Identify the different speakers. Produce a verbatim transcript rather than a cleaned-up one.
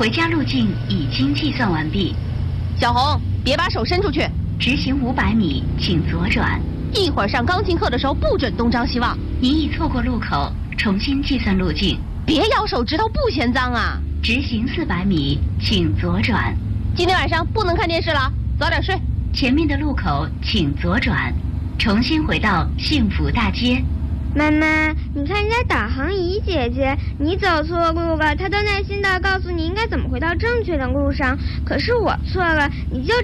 Speaker 1: 回家路径已经计算完毕。
Speaker 2: 小红，别把手伸出去。
Speaker 1: 直行五百米，请左转。
Speaker 2: 一会儿上钢琴课的时候不准东张西望。
Speaker 1: 您已错过路口，重新计算路径。
Speaker 2: 别咬手指头，不嫌脏啊。
Speaker 1: 直行四百米，请左转。
Speaker 2: 今天晚上不能看电视了，早点睡。
Speaker 1: 前面的路口请左转，重新回到幸福大街。
Speaker 3: 妈妈，你看人家导航仪姐姐，你走错路了，她都耐心的告诉你应该怎么回到正确的路上。可是我错了，你就